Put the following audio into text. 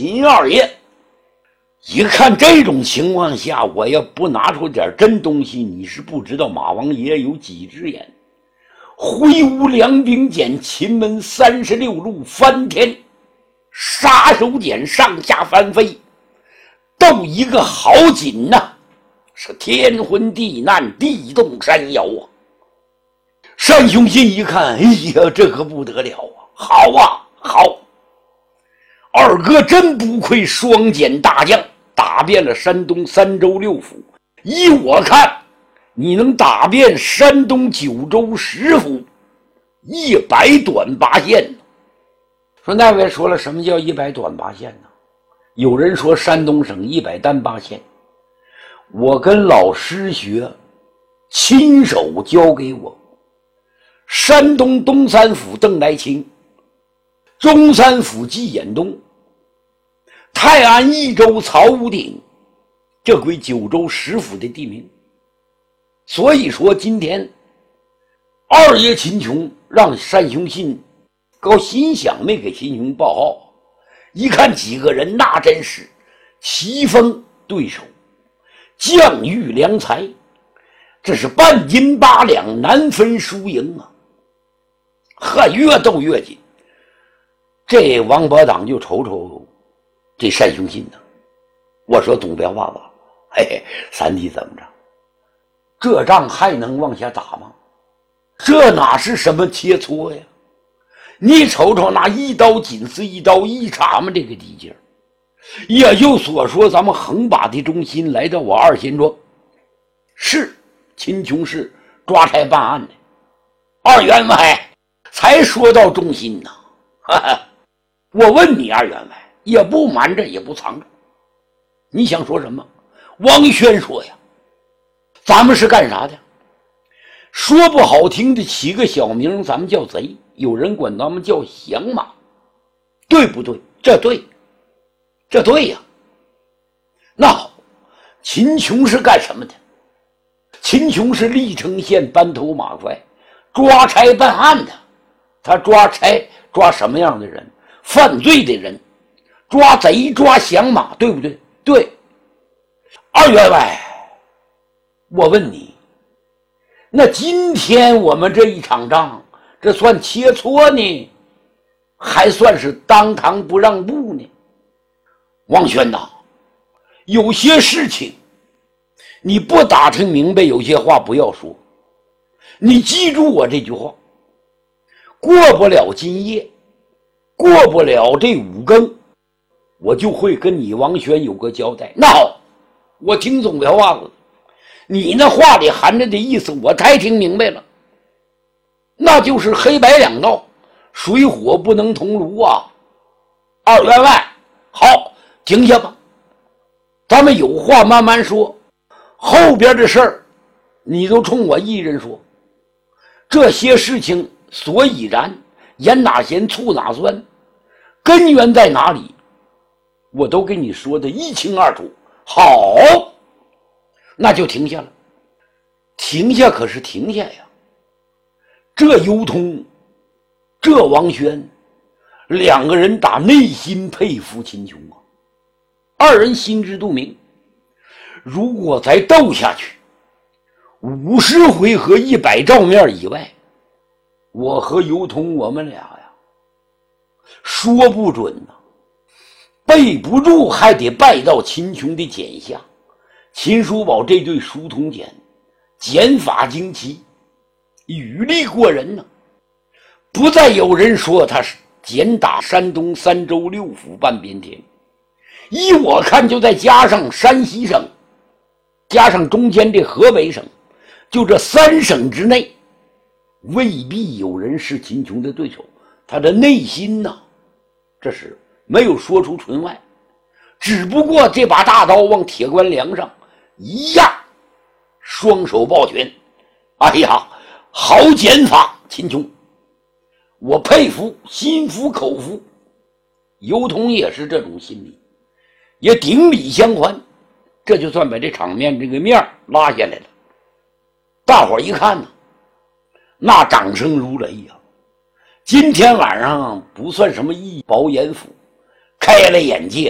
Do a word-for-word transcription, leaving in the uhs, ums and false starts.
秦二爷一看这种情况下，我要不拿出点真东西，你是不知道马王爷有几只眼。挥舞两柄剑，秦门三十六路翻天，杀手锏上下翻飞，斗一个好紧呐、啊，是天昏地难，地动山摇啊！单雄信一看，哎呀，这可不得了啊！好啊，好！二哥真不愧双锏大将，打遍了山东三州六府。依我看，你能打遍山东九州十府，一百短八线。说那位说了，什么叫一百短八线呢？有人说山东省一百单八线。我跟老师学，亲手教给我。山东东三府邓来清，中三府纪衍东，泰安益州曹武鼎，这归九州十府的地名。所以说今天二爷秦琼让单雄信高心想没给秦琼报号，一看几个人那真是棋逢对手，将遇良才，这是半斤八两，难分输赢啊！呵，越斗越紧。这王伯党就瞅瞅这单雄信呢，我说董彪爸爸，嘿嘿，三弟怎么着？这仗还能往下打吗？这哪是什么切磋呀？你瞅瞅那一刀紧似一刀一叉嘛，这个底劲儿。也就所说，咱们横把的中心来到我二贤庄，是秦琼是抓差办案的。二员外才说到中心呢，哈哈，我问你二员外，也不瞒着也不藏着，你想说什么？王轩说呀，咱们是干啥的？说不好听的起个小名，咱们叫贼，有人管咱们叫降马，对不对？这对，这对呀。那好，秦琼是干什么的？秦琼是历城县班头马快，抓差办案的。他抓差抓什么样的人？犯罪的人，抓贼抓降马，对不对？对。二员外，我问你，那今天我们这一场仗，这算切磋呢，还算是当堂不让步呢？王轩呐，有些事情你不打听明白，有些话不要说。你记住我这句话，过不了今夜，过不了这五更，我就会跟你王轩有个交代。那好，我听总表话了，你那话里含着的意思我太听明白了，那就是黑白两道，水火不能同炉啊。二员外，好，停下吧，咱们有话慢慢说，后边的事儿你都冲我一人说。这些事情所以然，盐哪咸醋哪酸，根源在哪里，我都给你说的一清二楚。好，那就停下了。停下可是停下呀，这尤通这王轩两个人打内心佩服秦琼啊，二人心知肚明，如果再斗下去五十回合一百照面以外，我和尤通我们俩呀说不准呢、啊，背不住还得败到秦琼的锏下。秦叔宝这对书童锏剑法精奇，语力过人呢、啊，不再有人说他是简打山东三州六府半边天，依我看就再加上山西省，加上中间这河北省，就这三省之内未必有人是秦琼的对手。他的内心呢，这是没有说出唇外，只不过这把大刀往铁棺梁上一压，双手抱拳，哎呀，好剑法，秦琼，我佩服，心服口服。尤通也是这种心理，也顶礼相还，这就算把这场面这个面拉下来了。大伙儿一看呢，那掌声如雷呀、啊！今天晚上不算什么一饱眼福，开了眼界。